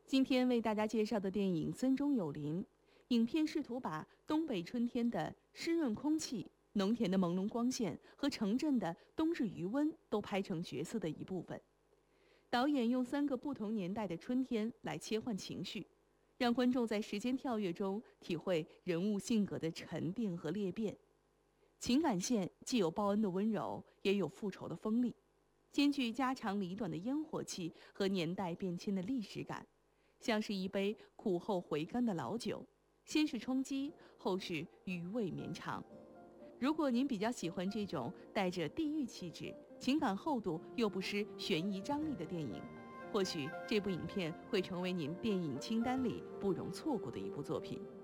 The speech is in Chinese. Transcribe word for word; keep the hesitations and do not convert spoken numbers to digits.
今天为大家介绍的电影《森中有林》，影片试图把东北春天的湿润空气、农田的朦胧光线和城镇的冬日余温都拍成角色的一部分。导演用三个不同年代的春天来切换情绪，让观众在时间跳跃中体会人物性格的沉淀和裂变。情感线既有报恩的温柔，也有复仇的锋利，兼具家长里短的烟火气和年代变迁的历史感，像是一杯苦后回甘的老酒，先是冲击，后是余味绵长。如果您比较喜欢这种带着地域气质、情感厚度又不失悬疑张力的电影，或许这部影片会成为您电影清单里不容错过的一部作品。